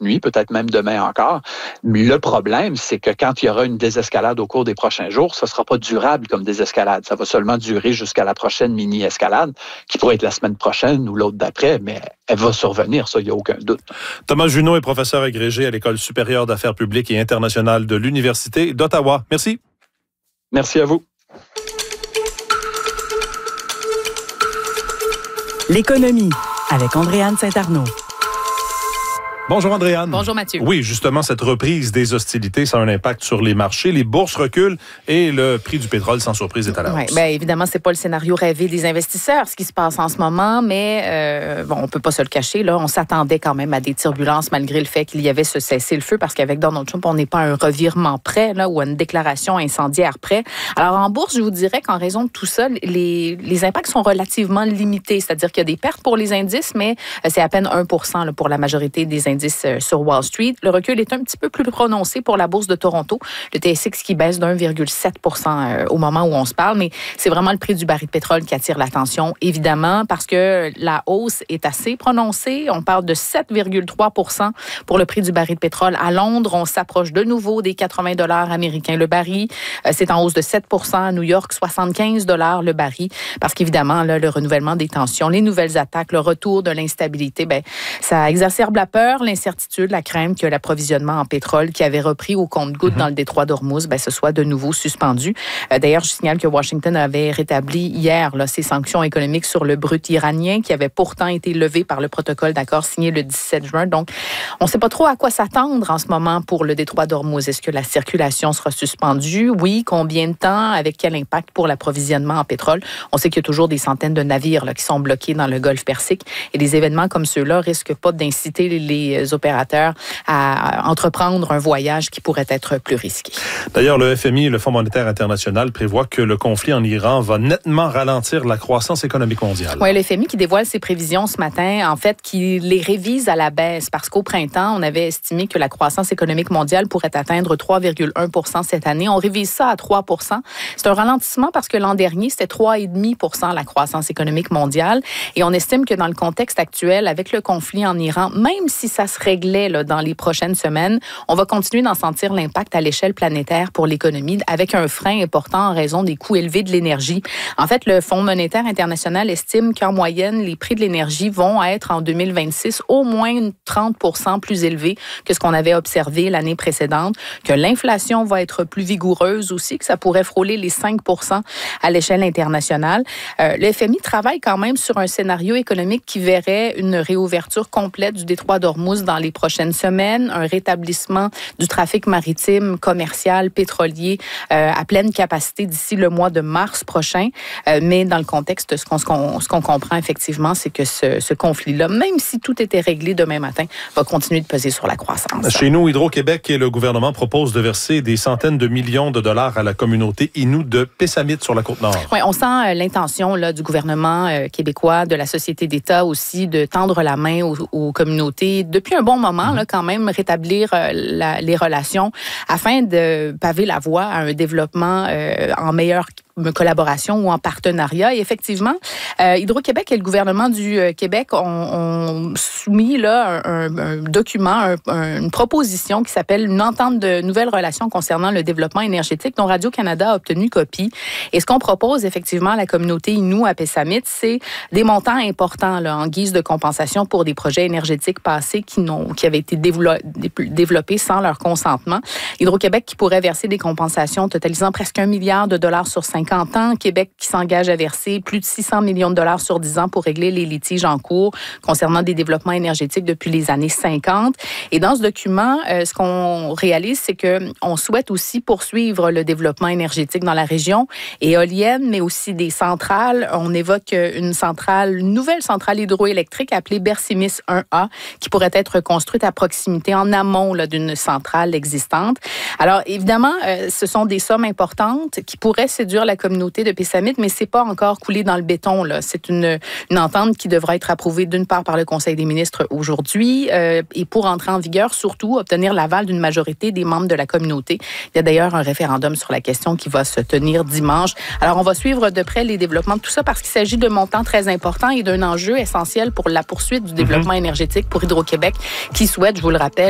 nuit, peut-être même demain encore. Mais le problème, c'est que quand il y aura une désescalade au cours des prochains jours, ça ne sera pas durable comme désescalade. Ça va seulement durer jusqu'à la prochaine mini-escalade, qui pourrait être la semaine prochaine ou l'autre d'après, mais elle va survenir, ça, il n'y a aucun doute. Thomas Junot est professeur agrégé à l'École supérieure d'affaires publiques et internationales de l'Université d'Ottawa. Merci. Merci à vous. L'économie avec Andréane Saint-Arnaud. Bonjour Andréane. Bonjour Mathieu. Oui, justement, cette reprise des hostilités, ça a un impact sur les marchés. Les bourses reculent et le prix du pétrole, sans surprise, est à la hausse. Oui, bien évidemment, c'est pas le scénario rêvé des investisseurs, ce qui se passe en ce moment, mais on peut pas se le cacher. Là, on s'attendait quand même à des turbulences malgré le fait qu'il y avait ce cessez-le-feu, parce qu'avec Donald Trump, on n'est pas à un revirement près là, ou à une déclaration incendiaire près. Alors en bourse, je vous dirais qu'en raison de tout ça, les impacts sont relativement limités. C'est-à-dire qu'il y a des pertes pour les indices, mais c'est à peine 1% là, pour la majorité des indices sur Wall Street. Le recul est un petit peu plus prononcé pour la bourse de Toronto. Le TSX qui baisse d'1,7% au moment où on se parle, mais c'est vraiment le prix du baril de pétrole qui attire l'attention, évidemment, parce que la hausse est assez prononcée. On parle de 7,3% pour le prix du baril de pétrole. À Londres, on s'approche de nouveau des 80 $ américains le baril. C'est en hausse de 7%. À New York, 75 $ le baril, parce qu'évidemment, là, le renouvellement des tensions, les nouvelles attaques, le retour de l'instabilité, ça exacerbe la peur, l'incertitude, la crainte que l'approvisionnement en pétrole qui avait repris au compte-gouttes dans le détroit d'Ormuz, ce soit de nouveau suspendu. D'ailleurs, je signale que Washington avait rétabli hier ses sanctions économiques sur le brut iranien qui avaient pourtant été levées par le protocole d'accord signé le 17 juin. Donc, on ne sait pas trop à quoi s'attendre en ce moment pour le détroit d'Ormuz. Est-ce que la circulation sera suspendue? Oui. Combien de temps? Avec quel impact pour l'approvisionnement en pétrole? On sait qu'il y a toujours des centaines de navires qui sont bloqués dans le golfe Persique et des événements comme ceux-là risquent pas d'inciter les opérateurs à entreprendre un voyage qui pourrait être plus risqué. D'ailleurs, le FMI, le Fonds monétaire international, prévoit que le conflit en Iran va nettement ralentir la croissance économique mondiale. Oui, le FMI qui dévoile ses prévisions ce matin, en fait, qui les révise à la baisse parce qu'au printemps, on avait estimé que la croissance économique mondiale pourrait atteindre 3,1% cette année. On révise ça à 3%. C'est un ralentissement parce que l'an dernier, c'était 3,5% la croissance économique mondiale. Et on estime que dans le contexte actuel, avec le conflit en Iran, même si ça se réglait dans les prochaines semaines, on va continuer d'en sentir l'impact à l'échelle planétaire pour l'économie avec un frein important en raison des coûts élevés de l'énergie. En fait, le Fonds monétaire international estime qu'en moyenne, les prix de l'énergie vont être en 2026 au moins 30% plus élevés que ce qu'on avait observé l'année précédente, que l'inflation va être plus vigoureuse aussi, que ça pourrait frôler les 5% à l'échelle internationale. Le FMI travaille quand même sur un scénario économique qui verrait une réouverture complète du détroit d'Ormuz dans les prochaines semaines, un rétablissement du trafic maritime, commercial, pétrolier à pleine capacité d'ici le mois de mars prochain. Mais dans le contexte, ce qu'on comprend effectivement, c'est que ce conflit-là, même si tout était réglé demain matin, va continuer de peser sur la croissance. Chez nous, Hydro-Québec et le gouvernement proposent de verser des centaines de millions de dollars à la communauté Innu de Pessamit sur la Côte-Nord. Oui, on sent l'intention du gouvernement québécois, de la société d'État aussi, de tendre la main aux communautés depuis un bon moment, quand même, rétablir les relations afin de paver la voie à un développement en meilleure collaboration ou en partenariat. Et effectivement, Hydro-Québec et le gouvernement du Québec ont soumis un document, une proposition qui s'appelle une entente de nouvelles relations concernant le développement énergétique dont Radio-Canada a obtenu copie. Et ce qu'on propose effectivement à la communauté Innu à Pessamit, c'est des montants importants en guise de compensation pour des projets énergétiques passés qui avaient été développés sans leur consentement. Hydro-Québec qui pourrait verser des compensations totalisant presque 1 milliard de dollars sur 50 ans. Québec qui s'engage à verser plus de 600 millions de dollars sur 10 ans pour régler les litiges en cours concernant des développements énergétiques depuis les années 50. Et dans ce document, ce qu'on réalise, c'est qu'on souhaite aussi poursuivre le développement énergétique dans la région, éolienne, mais aussi des centrales. On évoque une nouvelle centrale hydroélectrique appelée Bercimis 1A qui pourrait être construite à proximité en amont d'une centrale existante. Alors, évidemment, ce sont des sommes importantes qui pourraient séduire la communauté de Pessamit, mais c'est pas encore coulé dans le béton. C'est une entente qui devra être approuvée d'une part par le Conseil des ministres aujourd'hui et pour entrer en vigueur, surtout, obtenir l'aval d'une majorité des membres de la communauté. Il y a d'ailleurs un référendum sur la question qui va se tenir dimanche. Alors, on va suivre de près les développements de tout ça parce qu'il s'agit de montants très importants et d'un enjeu essentiel pour la poursuite du développement énergétique pour Hydro-Québec qui souhaite, je vous le rappelle,